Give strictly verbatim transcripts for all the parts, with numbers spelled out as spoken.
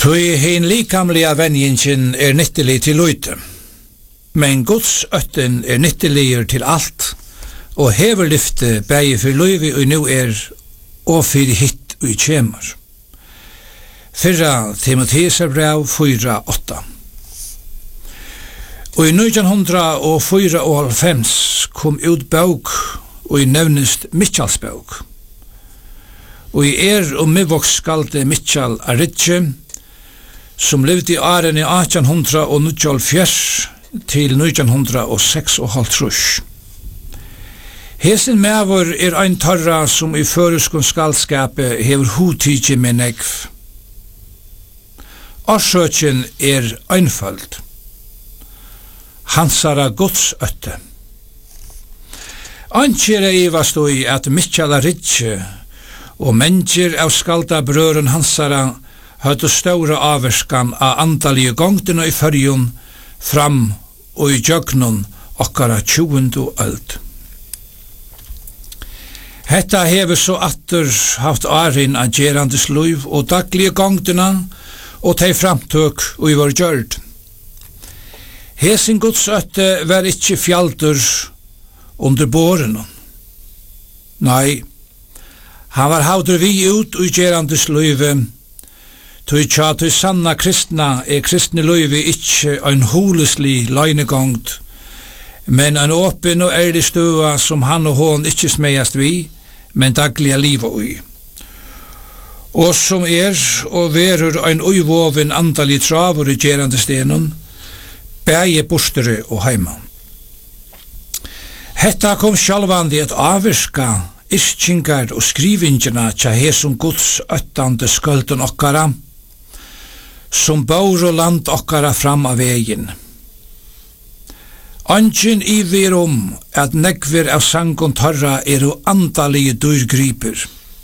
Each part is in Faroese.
Tui hin likamliga venjingen er nyttelig til lute, men Guds ötten er nytteliger til alt, og hever lyfte bægi for løyvi og nu er, og fyrir hitt og kjemur. Fyrra Timotheusar brev fyra åtta. Og i nítjan fýraoghálvfems kom ut bók og i nevnest Michals bók. Og i er og mivoks skalde Michal Aritje, som levde i åren i átjan og níggjuoghálvfjerðs til nítjan seksoghalvtrýss. Hesen mevor er ein torra som i føreskon skaldskape hever hutidje med negv. Orsøkjen er einfølt. Hansara Guds ötte. Ankjere ivast i at Michal Aritje og mennesker av skalda brøren Hansara høyde større averskan av andalige gongtene i fyrjun fram og i jøgnun okkara tjuendu öld. Hetta hever så atter haft arin av gerandes luiv og daglige gongtene og tei framtøk og i vår gjørd. Hesen Guds ötte var ikkje fjaldur under båren. Nei, han var havdur vi ut og i gerandes luive. Tui tja tui sanna kristna er kristne luive ikkje ein hulesli løgnegongt, men ein åpen og ærlig stua som han og hon ikkje smeiast vi, men dagliga liva ui. Og som er og verur ein uivoven andali travur i gerande stenun, bæje bostere og heima. Hetta kom sjálvandi at avvirka iskkingar og skrivingina tja hesum Guds öttande skölden okkara, som bor og land okkara fram av vegin. Angin i vir om at negver av sangon torra eru andalige dyrgriper.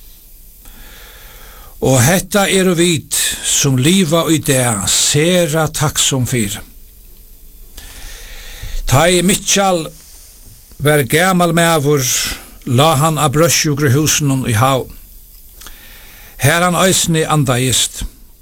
Og hetta eru vit som liva i det sera takksom fyr. Ta i Michal var gamal mevor, la han av brøsjugre husen i hav. Her han øysni andaist.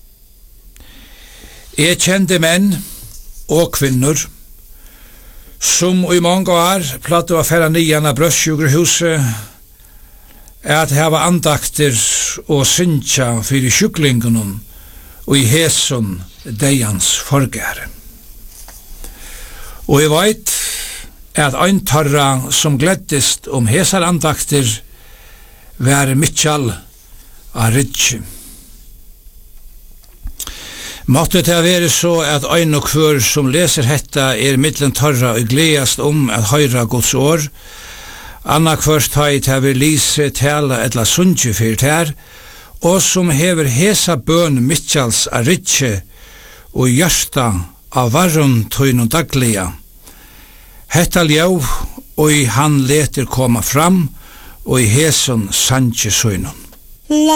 Jeg kjente menn og kvinnor som i mange år platt å færa nian av brøsjugrehuset at hava andakter og synsja fyrir sjuklingunum og i hesun deians forgære. Og jeg veit at ein torra som gleddist om hesar andakter var Michal Aritje. Måtte det være så at ein og kvør som leser hetta er mittlen torra og gledast om at høyra Guds år, anna kvørst har jeg til lise tala etla sundje fyrt her, og som hever hesa bøn Michals Aritje og hjørsta av varun tøynun daglia. Hetta ljau og i han leter koma fram og i hesun sanje søynun.